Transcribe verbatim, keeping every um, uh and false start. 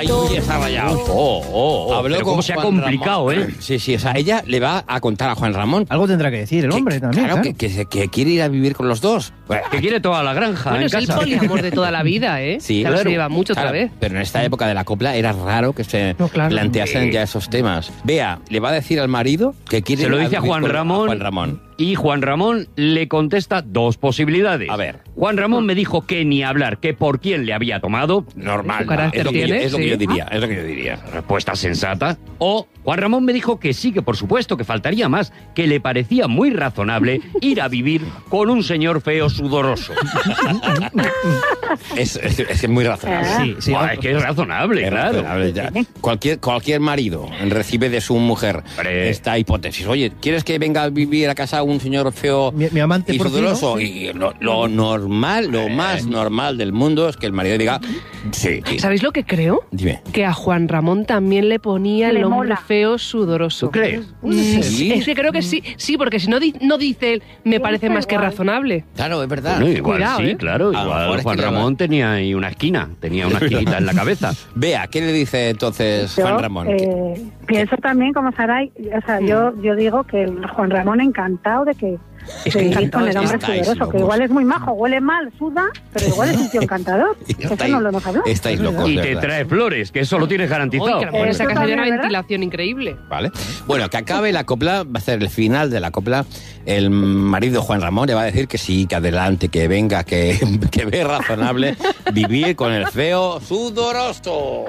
Ay, uy, está rayado. Oh, oh, oh. Habló Pero con cómo se ha Juan complicado, Ramón. ¿eh? Sí, sí, o sea, ella le va a contar a Juan Ramón. Algo tendrá que decir el que- hombre también. Claro, Claro, Que, que, que quiere ir a vivir con los dos. Bueno, Que quiere toda la granja Bueno, en es el casa. poliamor de toda la vida, ¿eh? Sí, Claro, claro. se lleva mucho Claro, otra vez. Pero en esta época de la copla era raro que se No, claro. planteasen ya esos temas. Vea, le va a decir al marido que quiere Se lo ir dice a vivir Juan con- Ramón. Juan Ramón. Y Juan Ramón le contesta dos posibilidades. A ver. Juan Ramón me dijo que ni hablar, que por quién le había tomado. Normal. Su carácter es lo, que yo, tiene, es lo que sí. yo diría. Es lo que yo diría. Respuesta sensata. O Juan Ramón me dijo que sí, que por supuesto, que faltaría más, que le parecía muy razonable ir a vivir con un señor feo sudoroso. Es, es, es que es muy razonable. Sí, sí. Buah, es que es razonable, Es claro. razonable, ya. Cualquier, cualquier marido recibe de su mujer Hombre. esta hipótesis. Oye, ¿quieres que venga a vivir a casa un señor feo Mi- mi amante y porcino, sudoroso? sí. Y lo, lo normal, lo más normal del mundo es que el marido diga, sí. sí. ¿Sabéis lo que creo? Dime. Que a Juan Ramón también le ponía Le el hombre mola. feo sudoroso. ¿Tú crees? Mm, ¿Sí? Es que creo que sí, sí, porque si no, di- no dice él, me parece más que igual. razonable. Claro, es verdad. Bueno, igual Cuidado, sí, ¿eh? claro. A lo Igual mejor es Juan que le va- Ramón tenía ahí una esquina, tenía una esquinita en la cabeza. Vea, ¿qué le dice entonces Yo Juan Ramón? eh, pienso también como Saray, o sea, yo, yo digo que el Juan Ramón encantado de que Es de que ir encantado con el hombre estáis sudoroso, locos. que igual es muy majo, huele mal, suda, pero igual es un tío encantador. Eso Estáis- no lo hemos hablado. Estáis locos, Y de te verdad. trae flores, que eso lo tienes Uy, garantizado. que a lo mejor Eso esa casa tiene una también, ¿verdad? ventilación increíble. ¿Vale? Bueno, que acabe la copla, va a ser el final de la copla. El marido Juan Ramón le va a decir que sí, que adelante, que venga, que, que ve razonable vivir con el feo sudoroso.